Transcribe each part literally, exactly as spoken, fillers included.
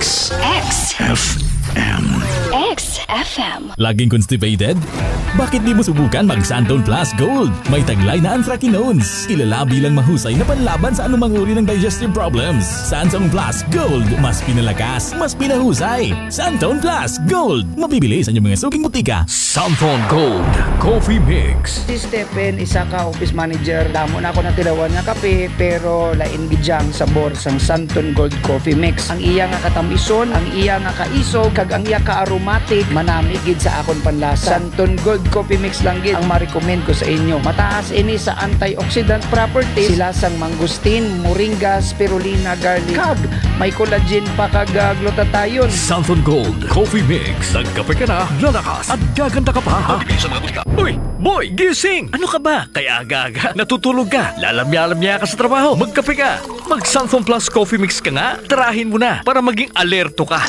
X X F M X F M. Laging constipated? Bakit di mo subukan mag Santon Plus Gold? May taglay na anthracinones. Kilala bilang mahusay na panlaban sa anumang uri ng digestive problems. Santon Plus Gold. Mas pinalakas, mas pinahusay. Santon Plus Gold. Mabibili sa inyong mga suking butika. Santon Gold Coffee Mix. Si Stephen, isa ka office manager. Damo na ako natilawan nga kape, pero lain gidyang sabor sang Santon Gold Coffee Mix. Ang iya nga katamison, ang iya nga kaisog, kag ang iya ka aromatic, manami gid sa akon panlasa. Santon Gold Coffee Mix lang gid ang ma-recommend ko sa inyo. Mataas ini sa antioxidant properties. Sila sang mangustin, moringa, spirulina, garlic, kag may collagen pa kag glutathione. Santon Gold Coffee Mix. Nagkape ka na, lalakas at gaganda ka pa. Mabibili sa mga butika. Uy, boy, gising! Ano ka ba? Kaya aga-aga, natutulog ka. Lalamya-lamya ka sa trabaho. Magkape ka. Mag Santon Plus Coffee Mix ka nga. Tarahin mo na para maging alerto ka.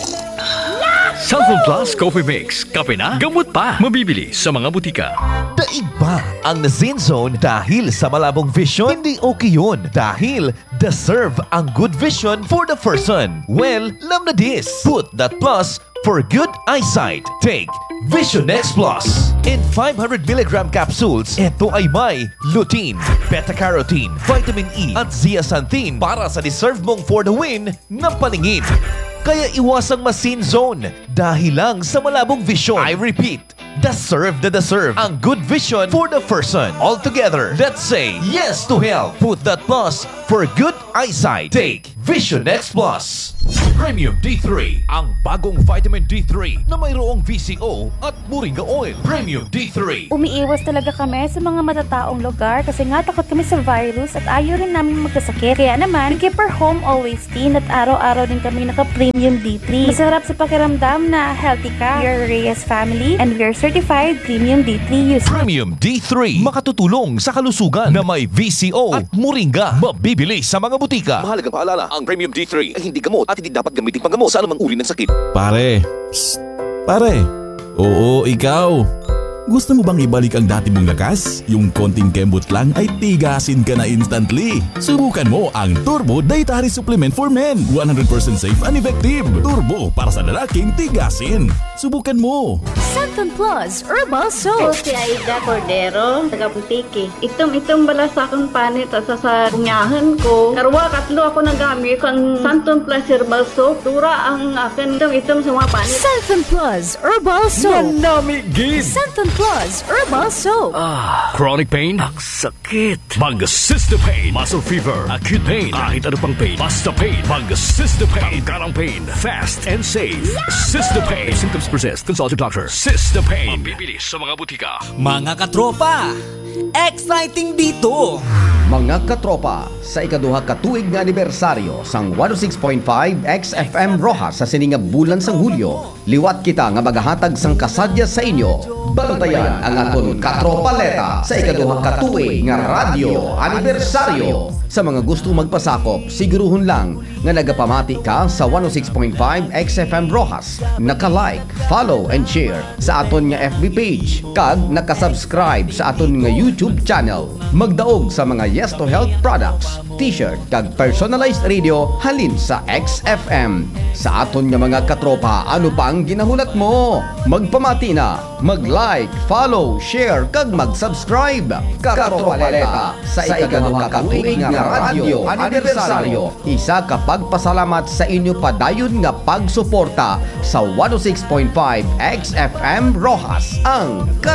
Santon Plus Coffee Mix. Kape na, gamot pa. Mabibili sa mga butika. Daig ba ang Zen Zone dahil sa malabong vision? Hindi okay yun dahil deserve ang good vision for the person. Well, lam na this. Put that plus for good eyesight. Take Vision X Plus. In five hundred milligram capsules, ito ay may lutein, beta-carotene, vitamin E at zeaxanthin para sa deserve mong for the win ng paningin. Kaya iwasang masin zone dahil lang sa malabong vision. I repeat, deserve the deserve ang good vision for the person. All together, let's say yes to health. Put that plus for good eyesight. Take Vision X Plus. Premium D three, ang bagong vitamin D three na mayroong V C O at moringa oil. Premium D three. Umiiwas talaga kami sa mga matataong lugar kasi nga takot kami sa virus at ayaw rin namin magkasakit. Kaya naman, we keep our home always clean at araw-araw din kami naka-Premium D three. Masarap sa pakiramdam na healthy ka. We are Reyes family and we are certified Premium D three users. Premium D three, makatutulong sa kalusugan na may V C O at moringa. Mabibili sa mga butika. Mahalagang paalala, ang Premium D three ay hindi gamot at hindi dapat gamitin panggamot sa anumang uri ng sakit. Pare, psst, pare. Oo, ikaw. Gusto mo bang ibalik ang dati mong lakas? Yung konting kembot lang ay tigasin ka na instantly. Subukan mo ang Turbo Dietary Supplement for Men. one hundred percent safe and effective. Turbo para sa lalaking tigasin. Subukan mo. Santon Plus Herbal Soap. Si Aida Cordero, taga Butiki. Itong-itong bala sa akong panit sa sa bunyahan ko. Karwa, katlo ako nagamit ang Santon Plus Herbal Soap. Tura ang akin itong-itong sa mga panit. Santon Plus Herbal Soap. Manamigin! Santon Plus Herbal Soap. Ah, chronic pain? Ang sakit. Mag-Cysta Pain. Muscle fever. Acute pain. Kahit ano pang pain. Basta pain. Mag-Cysta Pain. Tanggalang pain. Fast and safe. Cysta Pain. If symptoms persist, consult your doctor. Cysta Pain. Mabibili sa mga butika. Mga katropa, exciting dito! Mga katropa, sa ikaduha katuig nga anibersaryo sang one oh six point five X F M Rojas sa sininga bulan sang Hulyo, liwat kita nga magahatag sang kasadya sa inyo. Bantayan ang aton katropaleta sa ikaduha katuig nga radyo anibersaryo. Sa mga gusto magpasakop, siguruhon lang nga nagapamati ka sa one oh six point five X F M Rojas, naka-like, follow and share sa aton nga F B page, kag naka-subscribe sa aton nga YouTube channel. Magdaog sa mga Yes to Health products, t-shirt kag personalized radio halin sa X F M. Sa aton nga mga katropa, ano pa ang ginahulat mo? Magpamati na, mag-like, follow, share kag mag-subscribe. Katropaleta sa ikaduha katuig nga radyo anibersaryo. Isa ka pagpasalamat sa inyo padayon nga pagsuporta sa one oh six point five X F M Rojas, ang